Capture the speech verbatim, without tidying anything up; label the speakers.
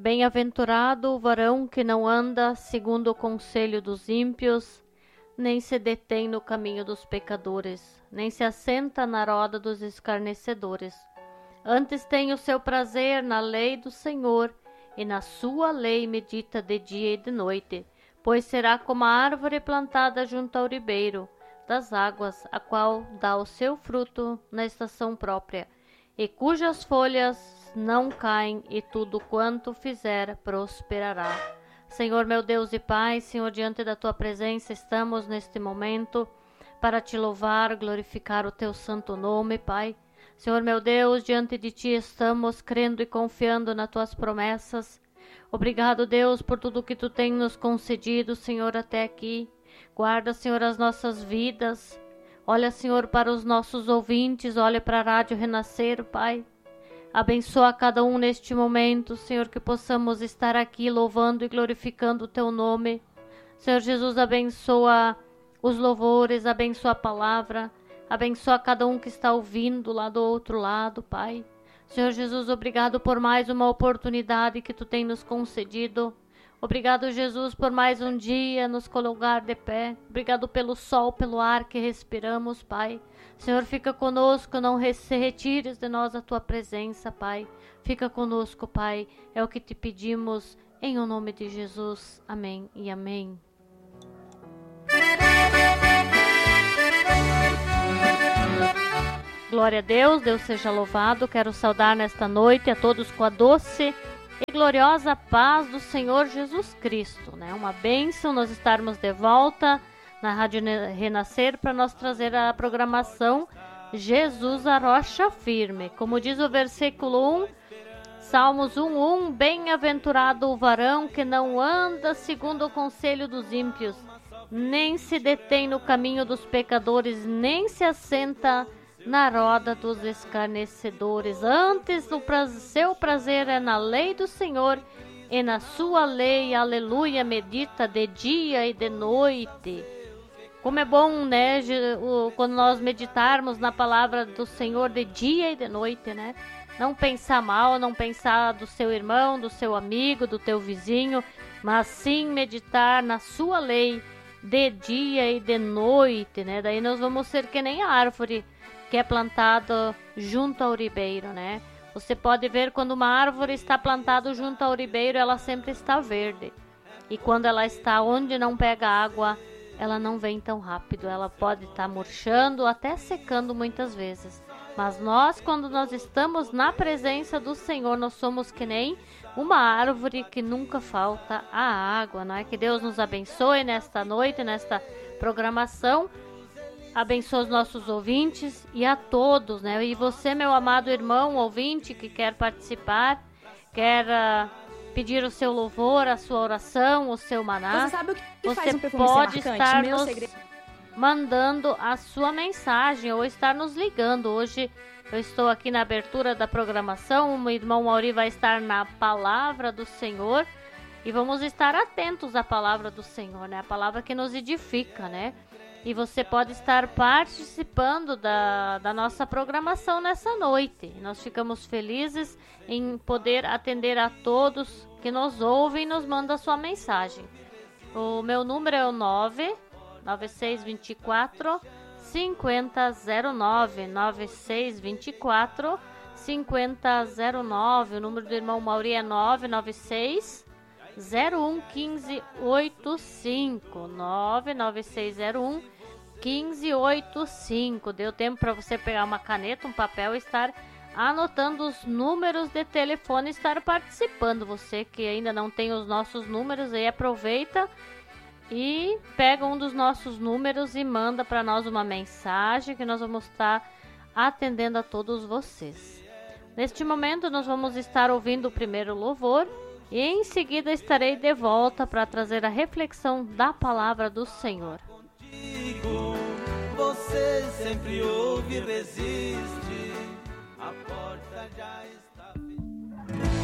Speaker 1: Bem-aventurado o varão que não anda segundo o conselho dos ímpios, nem se detém no caminho dos pecadores, nem se assenta na roda dos escarnecedores. Antes tem o seu prazer na lei do Senhor, e na sua lei medita de dia e de noite, pois será como a árvore plantada junto ao ribeiro das águas, a qual dá o seu fruto na estação própria, e cujas folhas não caem, e tudo quanto fizer prosperará. Senhor meu Deus e Pai, Senhor, diante da Tua presença estamos neste momento para Te louvar, glorificar o Teu santo nome, Pai. Senhor meu Deus, diante de Ti estamos crendo e confiando nas Tuas promessas. Obrigado, Deus, por tudo que Tu tem nos concedido, Senhor, até aqui. Guarda, Senhor, as nossas vidas. Olha, Senhor, para os nossos ouvintes, olha para a Rádio Renascer, Pai. Abençoa cada um neste momento, Senhor, que possamos estar aqui louvando e glorificando o Teu nome. Senhor Jesus, abençoa os louvores, abençoa a palavra, abençoa cada um que está ouvindo lá do outro lado, Pai. Senhor Jesus, obrigado por mais uma oportunidade que Tu tem nos concedido. Obrigado, Jesus, por mais um dia nos colocar de pé. Obrigado pelo sol, pelo ar que respiramos, Pai. Senhor, fica conosco, não se retires de nós a Tua presença, Pai. Fica conosco, Pai. É o que Te pedimos, em o nome de Jesus. Amém e amém. Glória a Deus, Deus seja louvado. Quero saudar nesta noite a todos com a doce e gloriosa paz do Senhor Jesus Cristo, né? Uma bênção nós estarmos de volta na Rádio Renascer para nós trazer a programação Jesus a Rocha Firme. Como diz o versículo um, Salmos um, um, bem-aventurado o varão que não anda segundo o conselho dos ímpios, nem se detém no caminho dos pecadores, nem se assenta na roda dos escarnecedores. Antes o pra- seu prazer é na lei do Senhor, e na sua lei, aleluia, medita de dia e de noite. Como é bom, né, quando nós meditarmos na palavra do Senhor de dia e de noite, né? Não pensar mal, não pensar do seu irmão, do seu amigo, do teu vizinho, mas sim meditar na sua lei de dia e de noite, né? Daí nós vamos ser que nem a árvore que é plantada junto ao ribeiro, né? Você pode ver quando uma árvore está plantada junto ao ribeiro, ela sempre está verde. E quando ela está onde não pega água, ela não vem tão rápido, ela pode estar murchando, até secando muitas vezes. Mas nós, quando nós estamos na presença do Senhor, nós somos que nem uma árvore que nunca falta a água, não é? Que Deus nos abençoe nesta noite, nesta programação. Abençoe os nossos ouvintes e a todos, né? E você, meu amado irmão ouvinte, que quer participar, quer uh, pedir o seu louvor, a sua oração, o seu maná,
Speaker 2: você sabe o que
Speaker 1: você
Speaker 2: faz um perfume
Speaker 1: pode
Speaker 2: ser marcante?
Speaker 1: estar
Speaker 2: Meu
Speaker 1: nos
Speaker 2: segredo.
Speaker 1: mandando a sua mensagem ou estar nos ligando. Hoje eu estou aqui na abertura da programação, o irmão Mauri vai estar na palavra do Senhor e vamos estar atentos à palavra do Senhor, né? A palavra que nos edifica, né? E você pode estar participando da, da nossa programação nessa noite. Nós ficamos felizes em poder atender a todos que nos ouvem e nos mandam a sua mensagem. O meu número é o nove nove seis dois quatro cinco zero zero nove, nove seis dois quatro cinco zero zero nove. O número do irmão Mauri é nove nove seis zero um um cinco oito cinco, nove nove seis zero um um cinco oito cinco. Deu tempo para você pegar uma caneta, um papel e estar anotando os números de telefone e estar participando. Você que ainda não tem os nossos números, aí aproveita e pega um dos nossos números e manda para nós uma mensagem que nós vamos estar atendendo a todos vocês. Neste momento nós vamos estar ouvindo o primeiro louvor e em seguida estarei de volta para trazer a reflexão da palavra do Senhor.
Speaker 3: Contigo, você sempre ouve e resiste, a porta já